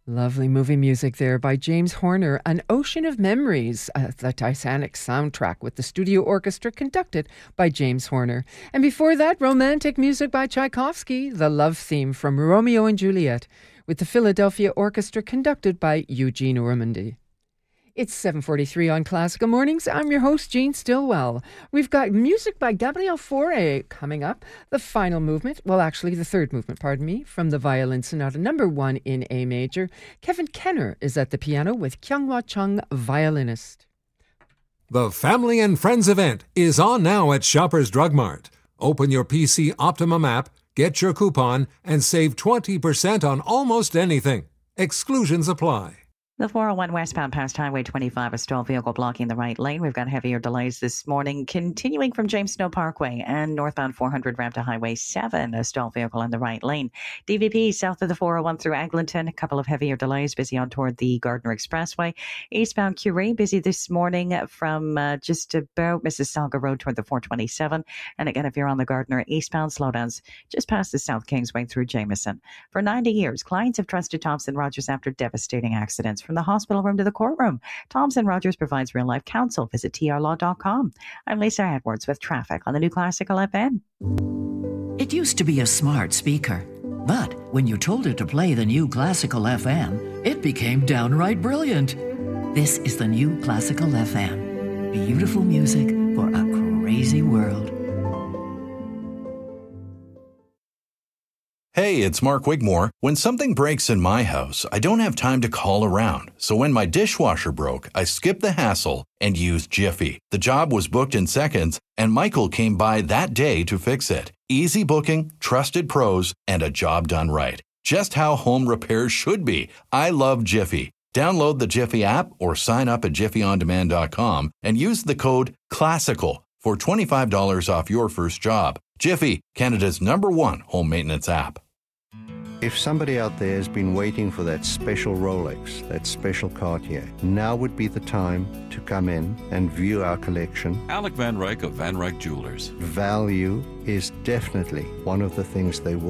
Lovely movie music there by James Horner, An Ocean of Memories, the Titanic soundtrack with the studio orchestra conducted by James Horner. And before that, romantic music by Tchaikovsky, the love theme from Romeo and Juliet, with the Philadelphia Orchestra conducted by Eugene Ormandy. It's 7:43 on Classical Mornings. I'm your host, Jean Stillwell. We've got music by Gabriel Fauré coming up. The final movement, the third movement, from the Violin Sonata number 1 in A major. Kevin Kenner is at the piano with Kyung-Hwa Chung, violinist. The Family and Friends event is on now at Shoppers Drug Mart. Open your PC Optimum app, get your coupon, and save 20% on almost anything. Exclusions apply. The 401 westbound past Highway 25, a stalled vehicle blocking the right lane. We've got heavier delays this morning, continuing from James Snow Parkway and northbound 400 ramp to Highway 7, a stalled vehicle in the right lane. DVP south of the 401 through Eglinton, a couple of heavier delays, busy on toward the Gardner Expressway. Eastbound Curie, busy this morning from just about Mississauga Road toward the 427. And again, if you're on the Gardner eastbound, slowdowns just past the South Kingsway through Jameson. For 90 years, clients have trusted Thompson Rogers after devastating accidents. From the hospital room to the courtroom, Thompson Rogers provides real-life counsel. Visit trlaw.com. I'm Lisa Edwards with traffic on the new Classical FM. It used to be a smart speaker, but when you told it to play the new Classical FM, it became downright brilliant. This is the new Classical FM. Beautiful music for a crazy world. Hey, it's Mark Wigmore. When something breaks in my house, I don't have time to call around. So when my dishwasher broke, I skipped the hassle and used Jiffy. The job was booked in seconds, and Michael came by that day to fix it. Easy booking, trusted pros, and a job done right. Just how home repairs should be. I love Jiffy. Download the Jiffy app or sign up at jiffyondemand.com and use the code CLASSICAL for $25 off your first job. Jiffy, Canada's #1 home maintenance app. If somebody out there has been waiting for that special Rolex, that special Cartier, now would be the time to come in and view our collection. Alec Van Ryk of Van Ryk Jewelers. Value is definitely one of the things they will